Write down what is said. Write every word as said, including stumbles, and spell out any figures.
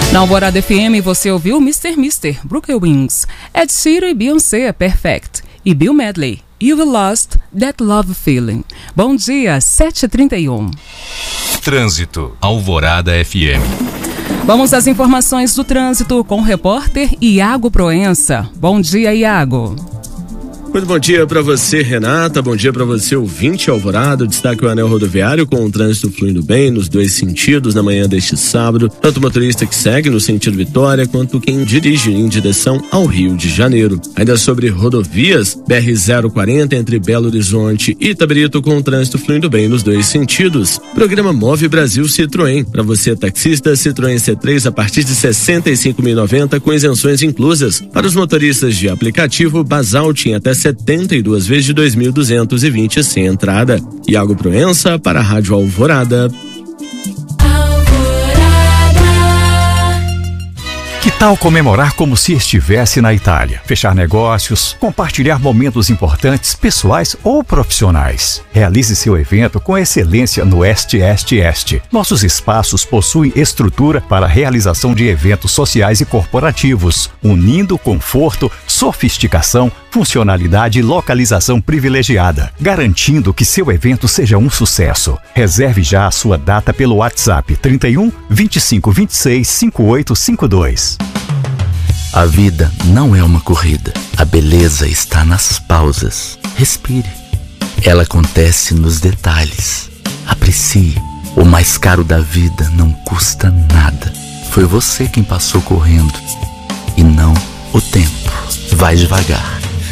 Na Alvorada F M você ouviu mister mister, Brooklyn Wings, Ed Sheeran e Beyoncé, Perfect, e Bill Medley, You've Lost That Love Feeling. Bom dia, sete e trinta e um. Trânsito, Alvorada F M. Vamos às informações do trânsito com o repórter Iago Proença. Bom dia, Iago. Muito bom dia para você, Renata. Bom dia para você, ouvinte Alvorada. Destaque o anel rodoviário com o trânsito fluindo bem nos dois sentidos na manhã deste sábado. Tanto o motorista que segue no sentido Vitória quanto quem dirige em direção ao Rio de Janeiro. Ainda sobre rodovias, B R zero quarenta entre Belo Horizonte e Itabirito com o trânsito fluindo bem nos dois sentidos. Programa Move Brasil Citroën. Para você, taxista, Citroën C três a partir de sessenta e cinco mil e noventa com isenções inclusas. Para os motoristas de aplicativo, Basalt em até setenta e duas vezes de dois mil duzentos e vinte sem entrada. Iago Proença para a Rádio Alvorada. Que tal comemorar como se estivesse na Itália? Fechar negócios, compartilhar momentos importantes, pessoais ou profissionais. Realize seu evento com excelência no Este Este Este. Nossos espaços possuem estrutura para a realização de eventos sociais e corporativos, unindo conforto, sofisticação, funcionalidade e localização privilegiada, garantindo que seu evento seja um sucesso. Reserve já a sua data pelo WhatsApp trinta e um, vinte e cinco, vinte e seis, cinquenta e oito cinquenta e dois. A vida não é uma corrida. A beleza está nas pausas. Respire. Ela acontece nos detalhes. Aprecie. O mais caro da vida não custa nada. Foi você quem passou correndo e não o tempo. Vai devagar.